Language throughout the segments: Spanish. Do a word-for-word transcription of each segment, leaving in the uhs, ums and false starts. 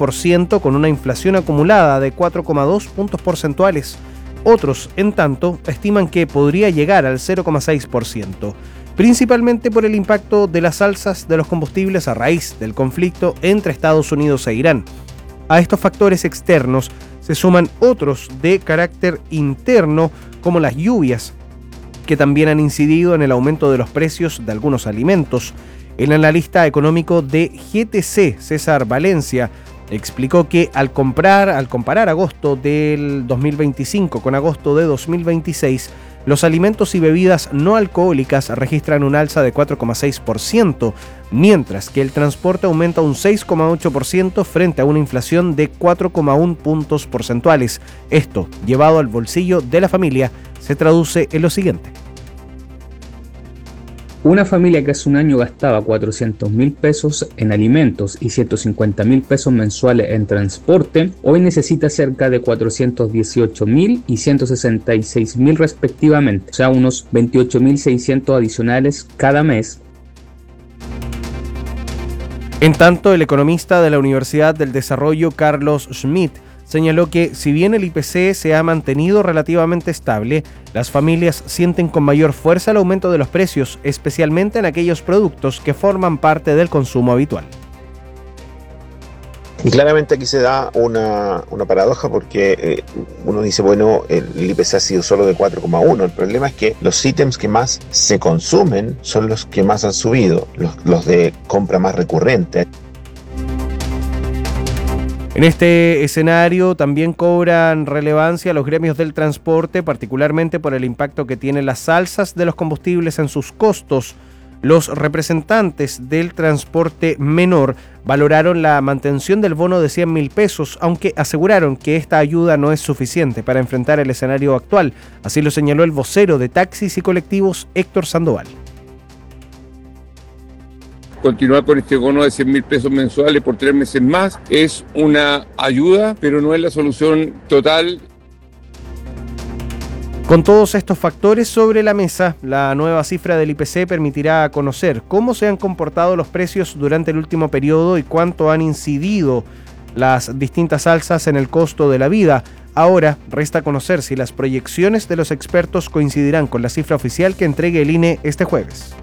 por ciento con una inflación acumulada de cuatro coma dos puntos porcentuales. Otros, en tanto, estiman que podría llegar al cero coma seis por ciento, principalmente por el impacto de las alzas de los combustibles a raíz del conflicto entre Estados Unidos e Irán. A estos factores externos se suman otros de carácter interno, como las lluvias, que también han incidido en el aumento de los precios de algunos alimentos. El analista económico de G T C, César Valencia, explicó que al comprar, al comparar agosto del dos mil veinticinco con agosto de dos mil veintiséis, los alimentos y bebidas no alcohólicas registran un alza de cuatro coma seis por ciento, mientras que el transporte aumenta un seis coma ocho por ciento frente a una inflación de cuatro coma uno puntos porcentuales. Esto, llevado al bolsillo de la familia, se traduce en lo siguiente. Una familia que hace un año gastaba cuatrocientos mil pesos en alimentos y ciento cincuenta mil pesos mensuales en transporte, hoy necesita cerca de cuatrocientos dieciocho mil y ciento sesenta y seis mil respectivamente, o sea, unos veintiocho mil seiscientos adicionales cada mes. En tanto, el economista de la Universidad del Desarrollo, Carlos Schmidt, señaló que si bien el I P C se ha mantenido relativamente estable, las familias sienten con mayor fuerza el aumento de los precios, especialmente en aquellos productos que forman parte del consumo habitual. Y claramente aquí se da una, una paradoja porque eh, uno dice, bueno, el I P C ha sido solo de cuatro coma uno. El problema es que los ítems que más se consumen son los que más han subido, los, los de compra más recurrente. En este escenario también cobran relevancia los gremios del transporte, particularmente por el impacto que tienen las alzas de los combustibles en sus costos. Los representantes del transporte menor valoraron la mantención del bono de cien mil pesos, aunque aseguraron que esta ayuda no es suficiente para enfrentar el escenario actual. Así lo señaló el vocero de taxis y colectivos, Héctor Sandoval. Continuar con este bono de cien mil pesos mensuales por tres meses más es una ayuda, pero no es la solución total. Con todos estos factores sobre la mesa, la nueva cifra del I P C permitirá conocer cómo se han comportado los precios durante el último periodo y cuánto han incidido las distintas alzas en el costo de la vida. Ahora resta conocer si las proyecciones de los expertos coincidirán con la cifra oficial que entregue el I N E este jueves.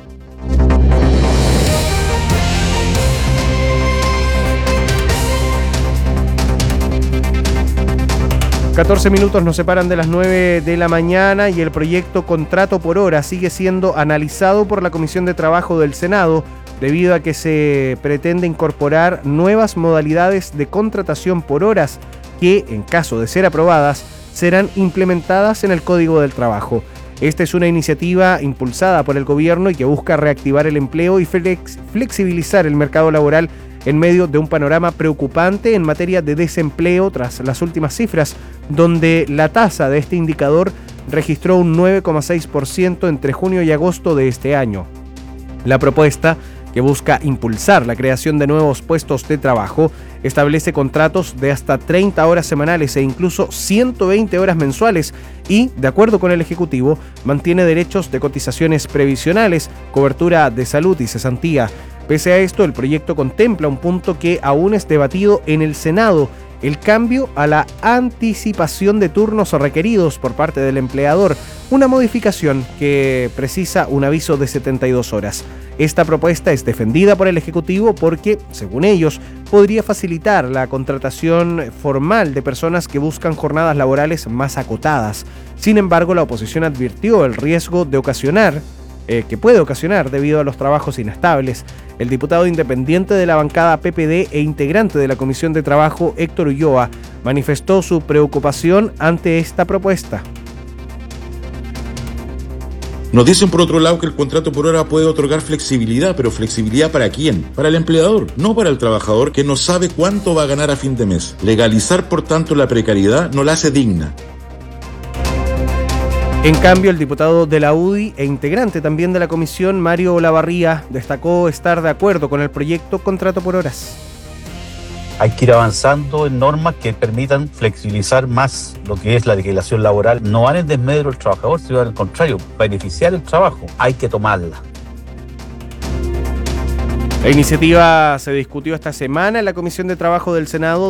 catorce minutos nos separan de las nueve de la mañana y el proyecto Contrato por Hora sigue siendo analizado por la Comisión de Trabajo del Senado debido a que se pretende incorporar nuevas modalidades de contratación por horas que, en caso de ser aprobadas, serán implementadas en el Código del Trabajo. Esta es una iniciativa impulsada por el gobierno y que busca reactivar el empleo y flex- flexibilizar el mercado laboral en medio de un panorama preocupante en materia de desempleo tras las últimas cifras, donde la tasa de este indicador registró un nueve coma seis por ciento entre junio y agosto de este año. La propuesta, que busca impulsar la creación de nuevos puestos de trabajo, establece contratos de hasta treinta horas semanales e incluso ciento veinte horas mensuales y, de acuerdo con el Ejecutivo, mantiene derechos de cotizaciones previsionales, cobertura de salud y cesantía. Pese a esto, el proyecto contempla un punto que aún es debatido en el Senado: el cambio a la anticipación de turnos requeridos por parte del empleador, una modificación que precisa un aviso de setenta y dos horas. Esta propuesta es defendida por el Ejecutivo porque, según ellos, podría facilitar la contratación formal de personas que buscan jornadas laborales más acotadas. Sin embargo, la oposición advirtió el riesgo de ocasionar Eh, que puede ocasionar debido a los trabajos inestables. El diputado independiente de la bancada P P D e integrante de la Comisión de Trabajo, Héctor Ulloa, manifestó su preocupación ante esta propuesta. Nos dicen por otro lado que el contrato por hora puede otorgar flexibilidad, pero ¿flexibilidad para quién? Para el empleador, no para el trabajador que no sabe cuánto va a ganar a fin de mes. Legalizar, por tanto, la precariedad no la hace digna. En cambio, el diputado de la U D I e integrante también de la comisión, Mario Olavarría, destacó estar de acuerdo con el proyecto Contrato por Horas. Hay que ir avanzando en normas que permitan flexibilizar más lo que es la legislación laboral. No van en desmedro del trabajador, sino al contrario, beneficiar el trabajo. Hay que tomarla. La iniciativa se discutió esta semana en la Comisión de Trabajo del Senado,